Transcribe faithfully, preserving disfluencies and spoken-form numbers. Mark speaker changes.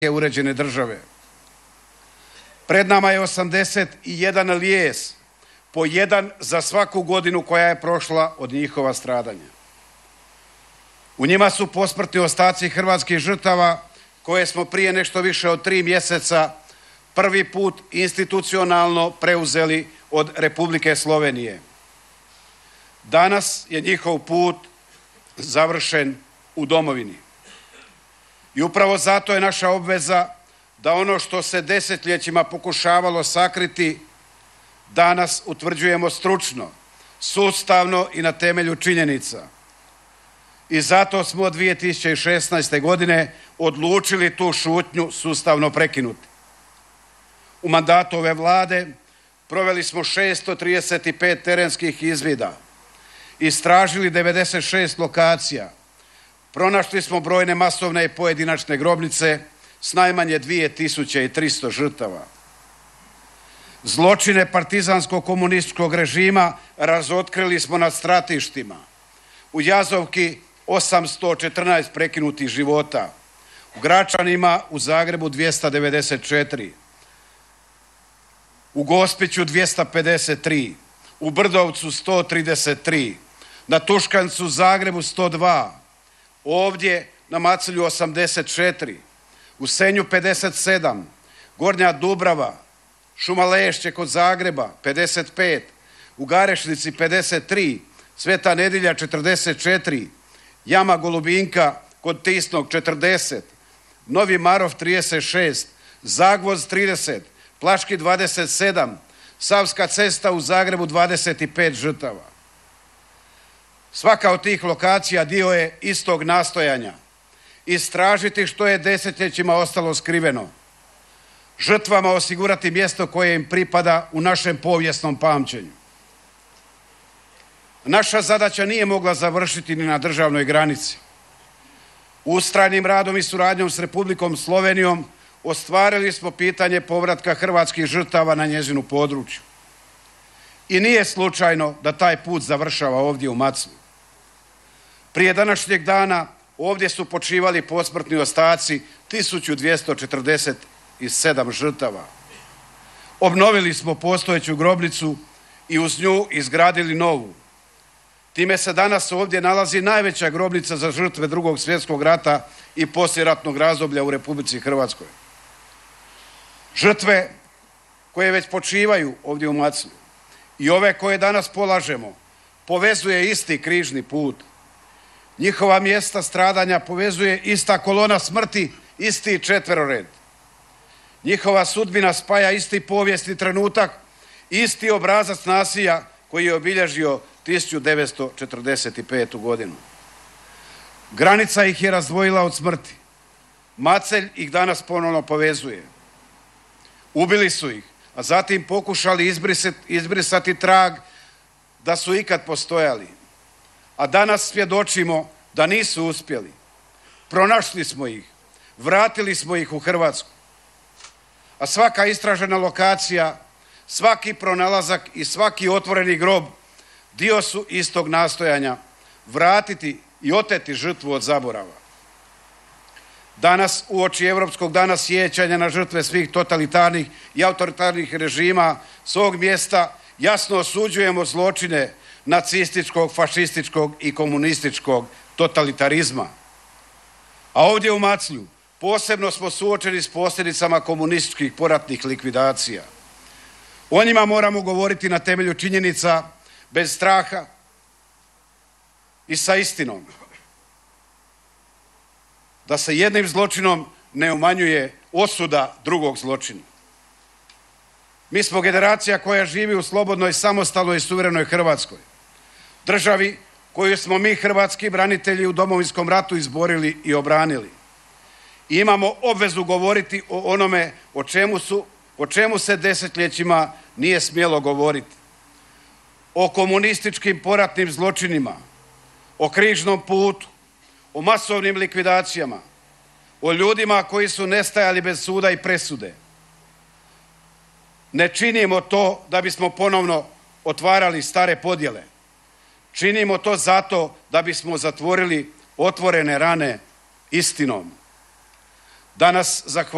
Speaker 1: uređene države. Pred nama je osamdeset jedan lijes, po jedan za svaku godinu koja je prošla od njihova stradanja. U njima su posmrtni ostaci hrvatskih žrtava koje smo prije nešto više od tri mjeseca prvi put institucionalno preuzeli od Republike Slovenije. Danas je njihov put završen u domovini. I upravo zato je naša obveza da ono što se desetljećima pokušavalo sakriti, danas utvrđujemo stručno, sustavno i na temelju činjenica. I zato smo od dvije tisuće šesnaeste. godine odlučili tu šutnju sustavno prekinuti. U mandatu ove vlade proveli smo šesto trideset pet terenskih izvida, istražili devedeset šest lokacija, pronašli smo brojne masovne i pojedinačne grobnice s najmanje dvije tisuće tristo žrtava. Zločine partizanskog komunističkog režima razotkrili smo na stratištima. U Jazovki osamsto četrnaest prekinutih života, u Gračanima u Zagrebu dvjesto devedeset četiri, u Gospiću dvjesto pedeset tri, u Brdovcu sto trideset tri, na Tuškancu Zagrebu sto dva, ovdje na Maclju osamdeset četiri, u Senju pedeset sedam, Gornja Dubrava, Šuma Lešće kod Zagreba pedeset pet, u Garešnici pedeset tri, Sveta Nedjelja četrdeset četiri, Jama Golubinka kod Tisnog četrdeset, Novi Marof trideset šest, Zagvozd trideset, Plaški dvadeset sedam, Savska cesta u Zagrebu dvadeset pet žrtava. Svaka od tih lokacija dio je istog nastojanja. Istražiti što je desetljećima ostalo skriveno. Žrtvama osigurati mjesto koje im pripada u našem povijesnom pamćenju. Naša zadaća nije mogla završiti ni na državnoj granici. Ustrajnim radom i suradnjom s Republikom Slovenijom ostvarili smo pitanje povratka hrvatskih žrtava na njezinu području. I nije slučajno da taj put završava ovdje u Maclju. Prije današnjeg dana ovdje su počivali posmrtni ostaci tisuću dvjesto četrdeset sedam žrtava. Obnovili smo postojeću grobnicu i uz nju izgradili novu. Time se danas ovdje nalazi najveća grobnica za žrtve Drugog svjetskog rata i poslijeratnog razdoblja u Republici Hrvatskoj. Žrtve koje već počivaju ovdje u Maclju i ove koje danas polažemo povezuje isti križni put. Njihova mjesta stradanja povezuje ista kolona smrti, isti četverored. Njihova sudbina spaja isti povijesni trenutak, isti obrazac nasilja koji je obilježio tisuću devetsto četrdeset petu. godinu. Granica ih je razdvojila od smrti. Macelj ih danas ponovno povezuje. Ubili su ih, a zatim pokušali izbrisati, izbrisati trag da su ikad postojali. A danas svjedočimo da nisu uspjeli. Pronašli smo ih, vratili smo ih u Hrvatsku. A svaka istražena lokacija, svaki pronalazak i svaki otvoreni grob dio su istog nastojanja vratiti i oteti žrtvu od zaborava. Danas, uoči Europskog dana sjećanja na žrtve svih totalitarnih i autoritarnih režima, s ovog mjesta jasno osuđujemo zločine nacističkog, fašističkog i komunističkog totalitarizma. A ovdje u Maclju posebno smo suočeni s posljedicama komunističkih poratnih likvidacija. O njima moramo govoriti na temelju činjenica, bez straha i sa istinom. Da se jednim zločinom ne umanjuje osuda drugog zločina. Mi smo generacija koja živi u slobodnoj, samostalnoj i suverenoj Hrvatskoj. Državi koju smo mi hrvatski branitelji u Domovinskom ratu izborili i obranili. I imamo obvezu govoriti o onome o čemu, su, o čemu se desetljećima nije smjelo govoriti. O komunističkim poratnim zločinima, o križnom putu, o masovnim likvidacijama, o ljudima koji su nestajali bez suda i presude. Ne činimo to da bismo ponovno otvarali stare podjele. Činimo to zato da bismo zatvorili otvorene rane istinom. Danas, zahvaljujući